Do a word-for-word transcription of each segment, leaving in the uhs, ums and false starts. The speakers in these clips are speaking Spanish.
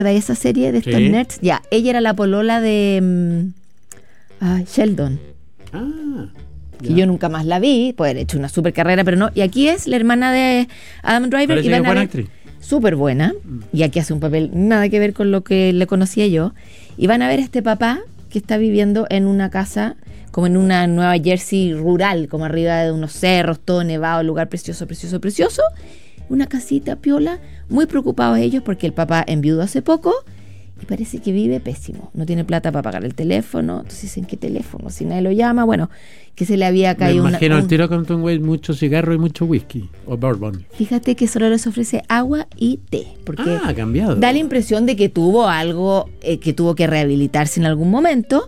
de esa serie de estos Sí. nerds? Ya, ella era la polola de mm, ay, Sheldon, Ah, que ya. yo nunca más la vi, puede haber hecho una super carrera, pero no. Y aquí es la hermana de Adam Driver. Parece Y que es van a buena ver, actriz. súper buena, y aquí hace un papel nada que ver con lo que le conocía yo. Y van a ver a este papá que está viviendo en una casa, como en una Nueva Jersey rural, como arriba de unos cerros, todo nevado, lugar precioso, precioso, precioso. Una casita piola, muy preocupados ellos porque el papá enviudó hace poco y parece que vive pésimo. No tiene plata para pagar el teléfono. Entonces dicen, ¿qué teléfono? Si nadie lo llama, bueno, que se le había Me caído una... imagino un- el tiro con Tom Waits, mucho cigarro y mucho whisky. O bourbon. Fíjate que solo les ofrece agua y té, porque Ah, ha cambiado. da la impresión de que tuvo algo, eh, que tuvo que rehabilitarse en algún momento.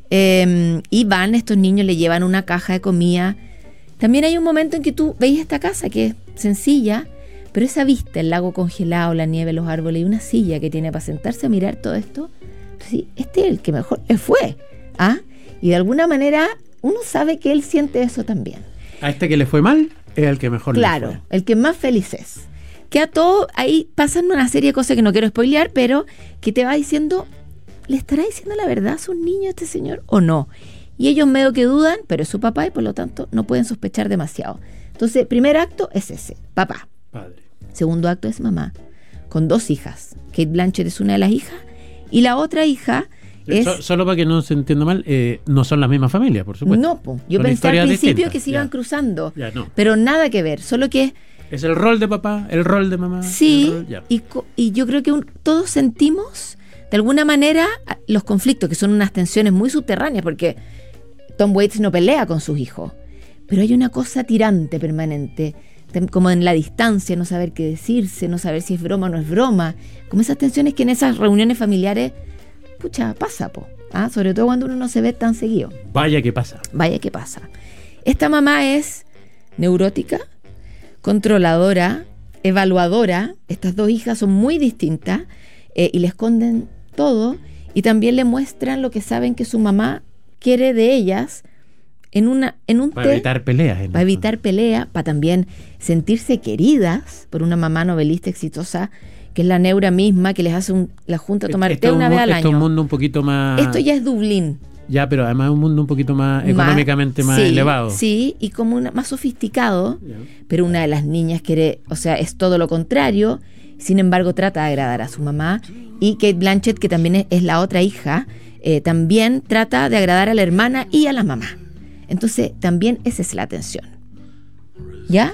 Eh, y van, estos niños le llevan una caja de comida. También hay un momento en que tú veis esta casa que es sencilla, pero esa vista, el lago congelado, la nieve, los árboles y una silla que tiene para sentarse a mirar todo esto, sí, este es el que mejor le fue. ¿Ah? Y de alguna manera uno sabe que él siente eso también. A este que le fue mal es el que mejor Claro, le fue. el que más feliz es. Que a todo, ahí pasan una serie de cosas que no quiero spoilear, pero que te va diciendo, ¿le estará diciendo la verdad a sus niños este señor o no? Y ellos medio que dudan, pero es su papá y por lo tanto no pueden sospechar demasiado. Entonces, primer acto es ese, papá. Padre. Segundo acto es mamá, con dos hijas. Kate Blanchett es una de las hijas y la otra hija es... So- solo para que no se entienda mal, eh, no son las mismas familias, por supuesto. No, po. Yo Son pensé al historias principio distintas. que se iban Ya. cruzando, Ya, no. pero nada que ver, solo que... Es el rol de papá, el rol de mamá. Sí, el rol- ya. y, co- y yo creo que un- todos sentimos de alguna manera a- los conflictos, que son unas tensiones muy subterráneas, porque Tom Waits no pelea con sus hijos, pero hay una cosa tirante permanente, tem- como en la distancia, no saber qué decirse, no saber si es broma o no es broma, como esas tensiones que en esas reuniones familiares, pucha, pasa, po, ¿ah? Sobre todo cuando uno no se ve tan seguido. Vaya que pasa. Vaya qué pasa. Esta mamá es neurótica, controladora, evaluadora. Estas dos hijas son muy distintas eh, y le esconden todo y también le muestran lo que saben que su mamá quiere de ellas en, una, en un Para té, evitar peleas. en para el evitar pelea, para también sentirse queridas por una mamá novelista exitosa que es la Neura misma, que les hace un, la junta a fondo. tomar Este té es un una mu- vez al este es un año. mundo un poquito más... Esto ya es Dublín. Ya, pero además es un mundo un poquito más Más- económicamente más sí, elevado. Sí, y como una, más sofisticado, Ya. pero una de las niñas quiere, o sea, es todo lo contrario, sin embargo trata de agradar a su mamá, y Kate Blanchett, que también es, es la otra hija, eh, también trata de agradar a la hermana y a la mamá. Entonces, también esa es la tensión. ¿Ya?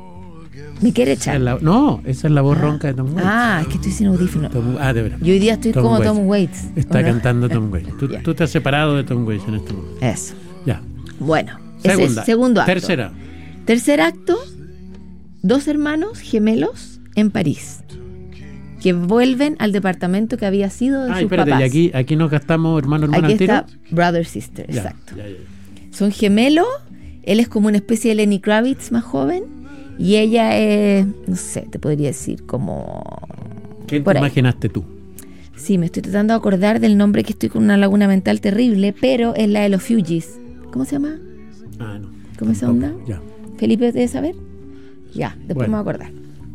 ¿Me quiere Esa echar? es la- no, esa es la voz ronca de Tom Waits. Ah, es que estoy sin audífono. Tom- ah, de verdad. Yo hoy día estoy Tom como Waits. Tom Waits. Está ¿o no? cantando Tom Waits. Tú, Ya. tú te has separado de Tom Waits en este momento. Eso. Ya. Bueno, ese es Segunda. segundo acto. Tercera. Tercer acto, dos hermanos gemelos en París, que vuelven al departamento que había sido de Ah, sus espérate, papás. y aquí, aquí nos gastamos hermano, hermano Aquí al tiro. está brother, sister, Ya, exacto. ya, ya. Son gemelos, él es como una especie de Lenny Kravitz más joven, y ella es, no sé, te podría decir como... ¿Quién te por ahí. imaginaste tú? Sí, me estoy tratando de acordar del nombre, que estoy con una laguna mental terrible, pero es la de los Fugees. ¿Cómo se llama? Ah, no. ¿Cómo esa tampoco. onda? Ya. Felipe, ¿debe saber? Ya, después Bueno. me voy a acordar.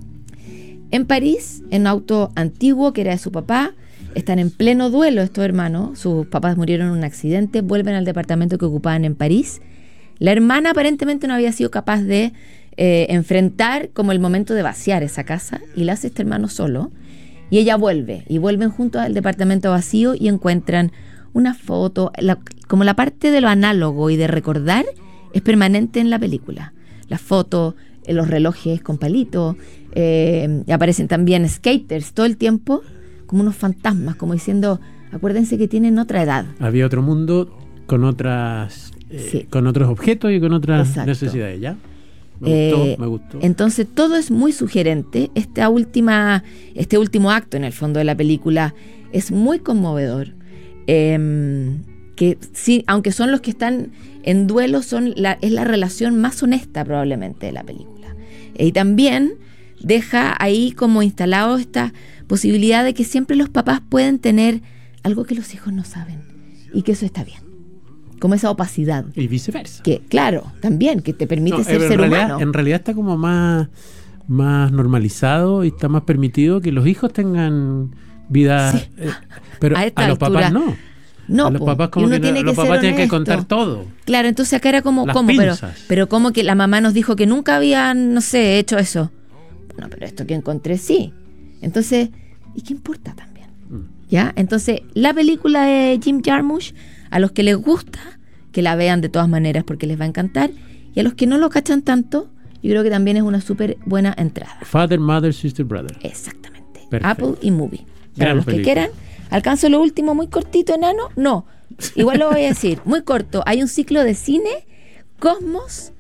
En París, en un auto antiguo que era de su papá, están en pleno duelo estos hermanos. Sus papás murieron en un accidente, vuelven al departamento que ocupaban en París. La hermana aparentemente no había sido capaz de eh, enfrentar como el momento de vaciar esa casa y la hace este hermano solo. Y ella vuelve, y vuelven juntos al departamento vacío y encuentran una foto, la- como la parte de lo análogo y de recordar es permanente en la película. Las fotos, eh, los relojes con palitos, eh, aparecen también skaters todo el tiempo, como unos fantasmas, como diciendo, acuérdense que tienen otra edad. Había otro mundo con otras eh, Sí. con otros objetos y con otras Exacto. necesidades, ¿ya? Me Eh, gustó, me gustó. Entonces todo es muy sugerente. Esta última, este último acto en el fondo de la película es muy conmovedor. Eh, que sí, aunque son los que están en duelo, son la, es la relación más honesta probablemente de la película. Eh, y también deja ahí como instalado esta posibilidad de que siempre los papás pueden tener algo que los hijos no saben y que eso está bien. Como esa opacidad. Y viceversa. Que, claro, también, que te permite No, ser en ser realidad, humano. En realidad está como más, más normalizado y está más permitido que los hijos tengan vida, Sí. eh, pero A a, esta los altura. papás no. No, a los po, papás y como uno que tiene los que ser papás tienen que honesto. contar todo. Claro, entonces acá era como, Las ¿cómo? Pero, pinzas. pero como que la mamá nos dijo que nunca habían, no sé, hecho eso. No, pero esto que encontré sí. Entonces, ¿y qué importa también? Mm. ¿Ya? Entonces, la película de Jim Jarmusch, a los que les gusta, que la vean de todas maneras porque les va a encantar, y a los que no lo cachan tanto, yo creo que también es una súper buena entrada. Father, Mother, Sister, Brother. Exactamente. Perfecto. Apple y Movie. Para Gran los que película. quieran. ¿Alcanzo lo último muy cortito, enano? No. Igual lo voy a decir. Muy corto. Hay un ciclo de cine, Cosmos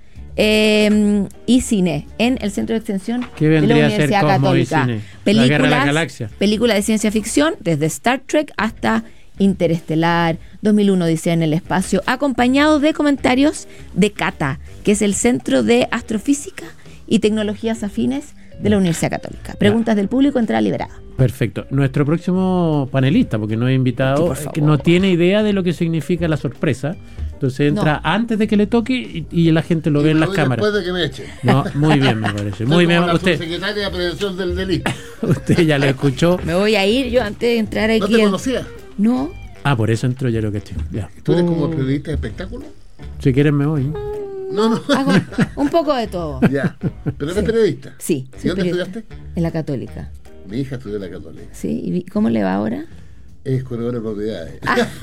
eh, y cine en el Centro de Extensión ¿Qué de la vendría a ser Universidad Cosmos y Católica. cine? La Películas, Guerra de las Galaxias. películas de ciencia ficción, desde Star Trek hasta Interestelar, dos mil uno Odisea en el espacio, acompañado de comentarios de CATA, que es el Centro de Astrofísica y Tecnologías Afines de la Universidad Católica. Preguntas del público, entrada liberada. Perfecto. Nuestro próximo panelista, porque no he Sí, invitado, por favor. que no tiene idea de lo que significa la sorpresa. Entonces entra No. antes de que le toque y, y la gente lo Y ve en lo las doy cámaras. Después de que me echen. No, muy bien, me parece. Soy Muy como bien. la Usted, subsecretaria de Prevención del Delito. usted ya lo escuchó. Me voy a ir yo antes de entrar aquí. ¿No te al- conocía? No. Ah, por eso entró ya lo que estoy. Ya. ¿Tú eres como Oh, periodista de espectáculo? Si quieren me voy. No, no. Hago un poco de todo. Ya. ¿Pero eres Sí. periodista? Sí. ¿Y soy dónde periodista. estudiaste? En la Católica. Mi hija estudió en la Católica. Sí. ¿Y vi- cómo le va ahora? Es corredora de propiedades.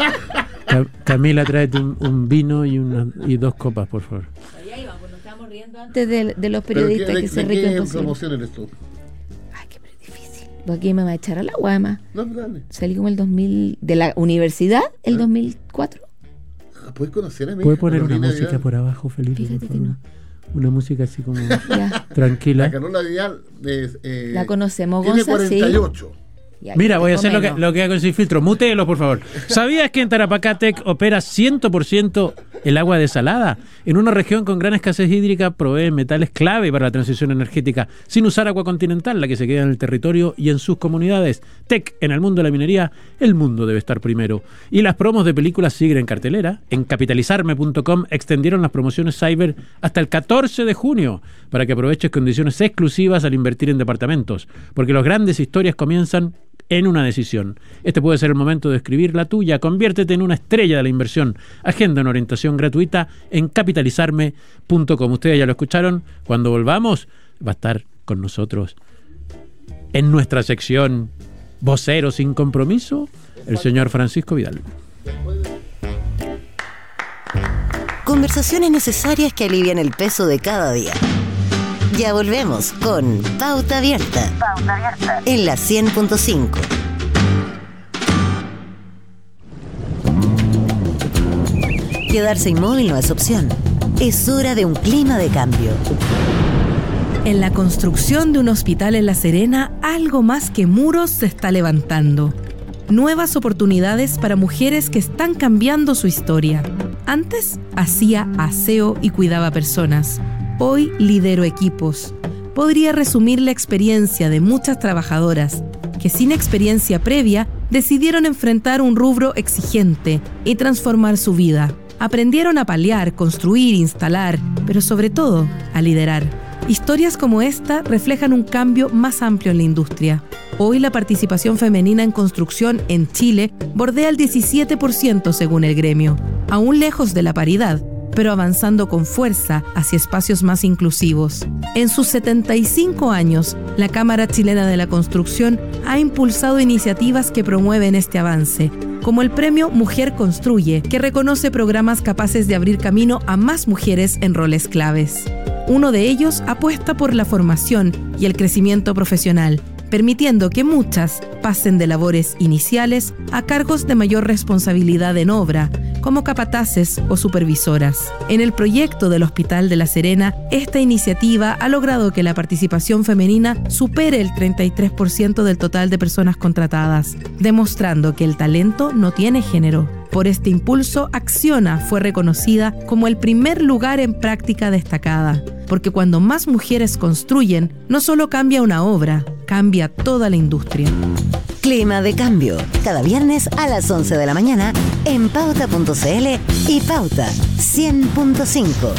Ca- Camila, tráete un, un vino y, una, y dos copas, por favor. Allá íbamos, nos estábamos riendo antes de, de los ¿Pero periodistas qué- que de- se de rican qué con su- promoción eres tú? Ay, qué difícil. Pues aquí me va a echar al agua, además. No, dale. Salí como el dos mil de la universidad, el Ah. dos mil cuatro. Ah, ¿puedes conocer a mi ¿Puede hija? poner una Carolina música Vidal? por abajo, Felipe, por Fíjate que favor? no. Una música así como Ya, La tranquila. Carola Vidal de, eh, la conocemos, tiene Gonza, sí. cuarenta y ocho. Ya, Mira, yo voy a tengo hacer lo que, menos. lo que hago sin filtro. Mutéelo, por favor. ¿Sabías que en Tarapacá-Tec opera cien por ciento el agua desalada? En una región con gran escasez hídrica provee metales clave para la transición energética, sin usar agua continental, la que se queda en el territorio y en sus comunidades. Tec, en el mundo de la minería, el mundo debe estar primero. Y las promos de películas siguen en cartelera. En capitalizarme punto com extendieron las promociones Cyber hasta el catorce de junio para que aproveches condiciones exclusivas al invertir en departamentos, porque las grandes historias comienzan en una decisión. Este puede ser el momento de escribir la tuya. Conviértete en una estrella de la inversión. Agenda una orientación gratuita en capitalizarme punto com. Ustedes ya lo escucharon. Cuando volvamos, va a estar con nosotros en nuestra sección Vocero sin compromiso, el señor Francisco Vidal. Conversaciones necesarias que alivian el peso de cada día. Ya volvemos con Pauta Abierta. Pauta Abierta. En la cien punto cinco. Quedarse inmóvil no es opción. Es hora de un clima de cambio. En la construcción de un hospital en La Serena, algo más que muros se está levantando. Nuevas oportunidades para mujeres que están cambiando su historia. Antes hacía aseo y cuidaba personas. Hoy lidero equipos. Podría resumir la experiencia de muchas trabajadoras que sin experiencia previa decidieron enfrentar un rubro exigente y transformar su vida. Aprendieron a paliar, construir, instalar, pero sobre todo a liderar. Historias como esta reflejan un cambio más amplio en la industria. Hoy la participación femenina en construcción en Chile bordea el diecisiete por ciento según el gremio, aún lejos de la paridad, pero avanzando con fuerza hacia espacios más inclusivos. En sus setenta y cinco años, la Cámara Chilena de la Construcción ha impulsado iniciativas que promueven este avance, como el premio Mujer Construye, que reconoce programas capaces de abrir camino a más mujeres en roles claves. Uno de ellos apuesta por la formación y el crecimiento profesional, permitiendo que muchas pasen de labores iniciales a cargos de mayor responsabilidad en obra, como capataces o supervisoras. En el proyecto del Hospital de La Serena, esta iniciativa ha logrado que la participación femenina supere el treinta y tres por ciento del total de personas contratadas, demostrando que el talento no tiene género. Por este impulso, Acciona fue reconocida como el primer lugar en práctica destacada, porque cuando más mujeres construyen, no solo cambia una obra, cambia toda la industria. Clima de cambio. Cada viernes a las once de la mañana en pauta punto cl y Pauta cien punto cinco.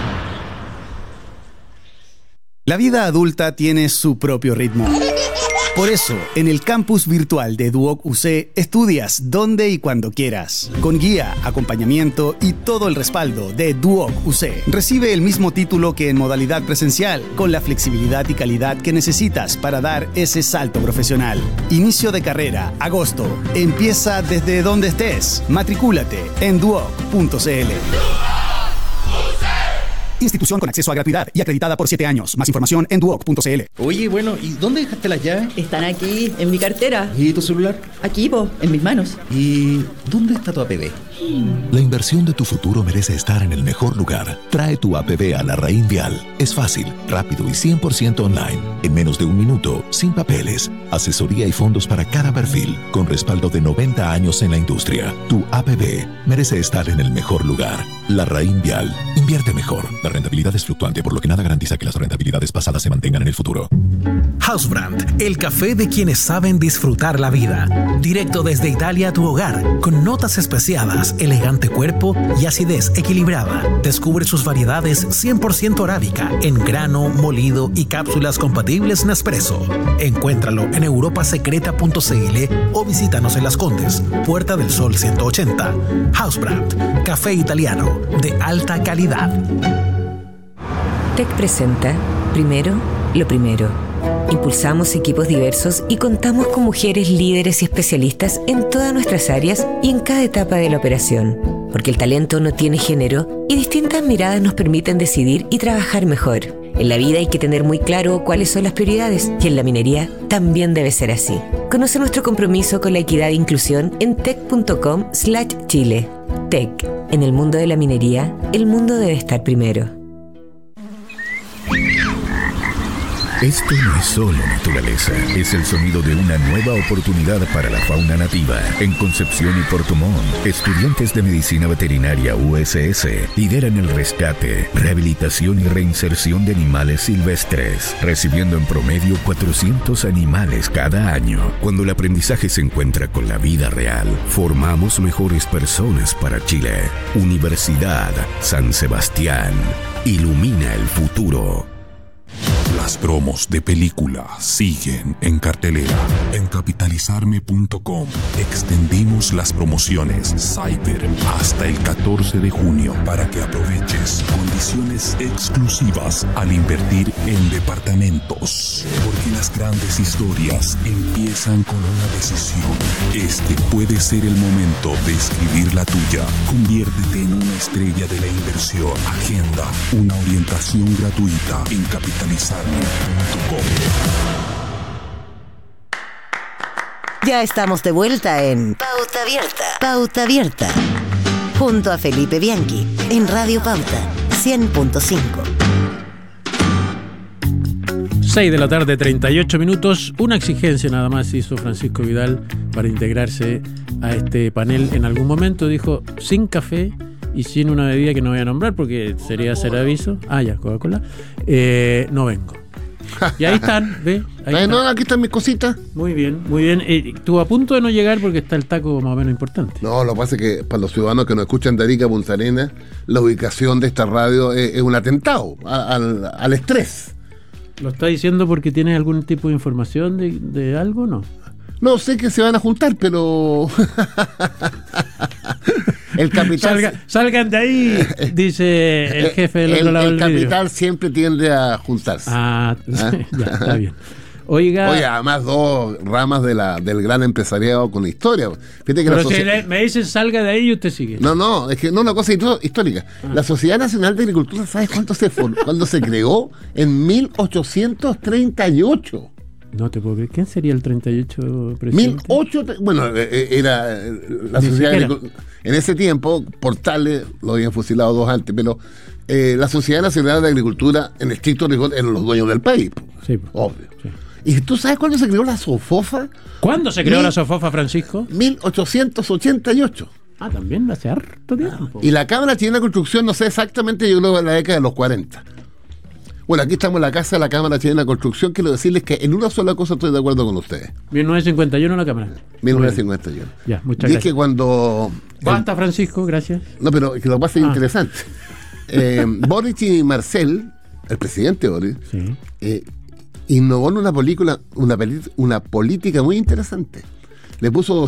La vida adulta tiene su propio ritmo. Por eso, en el campus virtual de Duoc U C, estudias donde y cuando quieras. Con guía, acompañamiento y todo el respaldo de Duoc U C. Recibe el mismo título que en modalidad presencial, con la flexibilidad y calidad que necesitas para dar ese salto profesional. Inicio de carrera, agosto. Empieza desde donde estés. Matricúlate en duoc punto c l. Institución con acceso a gratuidad y acreditada por siete años. Más información en duoc punto c l. Oye, bueno, ¿y dónde dejaste las llaves? Están aquí, en mi cartera. ¿Y tu celular? Aquí, po, en mis manos. ¿Y dónde está tu A P B? La inversión de tu futuro merece estar en el mejor lugar. Trae tu A P B a Larraín Vial. Es fácil, rápido y cien por ciento online. En menos de un minuto, sin papeles. Asesoría y fondos para cada perfil, con respaldo de noventa años en la industria. Tu A P B merece estar en el mejor lugar. Larraín Vial. Invierte mejor. La rentabilidad es fluctuante, por lo que nada garantiza que las rentabilidades pasadas se mantengan en el futuro. Housebrand, el café de quienes saben disfrutar la vida. Directo desde Italia a tu hogar, con notas especiadas, elegante cuerpo y acidez equilibrada. Descubre sus variedades cien por ciento arábica, en grano, molido y cápsulas compatibles Nespresso. Encuéntralo en europa secreta punto c l o visítanos en Las Condes, Puerta del Sol ciento ochenta. Housebrand, café italiano de alta calidad. T E C presenta Primero, lo primero. Impulsamos equipos diversos y contamos con mujeres líderes y especialistas en todas nuestras áreas y en cada etapa de la operación. Porque el talento no tiene género y distintas miradas nos permiten decidir y trabajar mejor. En la vida hay que tener muy claro cuáles son las prioridades y en la minería también debe ser así. Conoce nuestro compromiso con la equidad e inclusión en tec punto com slash chile. T E C. En el mundo de la minería, el mundo debe estar primero. Esto no es solo naturaleza, es el sonido de una nueva oportunidad para la fauna nativa. En Concepción y Puerto Montt, estudiantes de Medicina Veterinaria U S S lideran el rescate, rehabilitación y reinserción de animales silvestres, recibiendo en promedio cuatrocientos animales cada año. Cuando el aprendizaje se encuentra con la vida real, formamos mejores personas para Chile. Universidad San Sebastián, ilumina el futuro. Las promos de película siguen en cartelera. En capitalizarme punto com extendimos las promociones Cyber hasta el catorce de junio para que aproveches condiciones exclusivas al invertir en departamentos. Porque las grandes historias empiezan con una decisión. Este puede ser el momento de escribir la tuya. Conviértete en una estrella de la inversión. Agenda una orientación gratuita en capitalizarme punto com. Ya estamos de vuelta en Pauta Abierta. Pauta Abierta. Junto a Felipe Bianchi en Radio Pauta cien punto cinco. seis de la tarde, treinta y ocho minutos. Una exigencia nada más hizo Francisco Vidal para integrarse a este panel en algún momento. Dijo, sin café y sin una bebida que no voy a nombrar porque sería hacer aviso. Ah, ya, Coca-Cola. Eh, no vengo. Y ahí están, ¿ve? Ahí Ay, están. no, aquí están mis cositas. Muy bien, muy bien. Eh, estuvo a punto de no llegar porque está el taco más o menos importante. No, lo que pasa es que para los ciudadanos que nos escuchan de Arica, Punta Arenas, la ubicación de esta radio es, es un atentado a- al, al estrés. ¿Lo está diciendo porque tiene algún tipo de información de, de algo o no? No sé que se van a juntar, pero el capital Salga- salgan de ahí, dice el jefe del el, otro lado el del vidrio. capital siempre tiende a juntarse. Ah, ¿Ah? ya, está bien. Oiga, Oye, además dos ramas de la, del gran empresariado con historia. Fíjate que pero la si socie- le- me dicen salga de ahí y usted sigue. No, no, es que no, una cosa hito- histórica. Ah. La Sociedad Nacional de Agricultura, ¿sabes cuánto se for- cuándo se creó? En mil ochocientos treinta y ocho. No te puedo creer. ¿Quién sería el treinta y ocho presidente? mil ochocientos, bueno, eh, eh, era eh, la Ni Sociedad siquiera. Agricu- En ese tiempo, Portales lo habían fusilado dos antes, pero eh, la Sociedad Nacional de Agricultura, en estricto rigor, eran los dueños del país. Sí, obvio. ¿Y tú sabes cuándo se creó la SOFOFA? ¿Cuándo se creó Mil- la SOFOFA, Francisco? mil ochocientos ochenta y ocho. Ah, también hace harto tiempo. Y la Cámara Chilena de Construcción, no sé exactamente, yo creo que en la década de los cuarenta. Bueno, aquí estamos en la casa de la Cámara Chilena de Construcción. Quiero decirles que en una sola cosa estoy de acuerdo con ustedes. mil novecientos cincuenta y uno la Cámara. mil novecientos cincuenta y uno. Ya, muchas Y es gracias. que cuando... Basta, Francisco, gracias. No, pero que lo que pasa es Ah. interesante. Eh, Boric y Marcel, el presidente Boric, Sí. eh, innovó en una película, una, peli- una política muy interesante. Le puso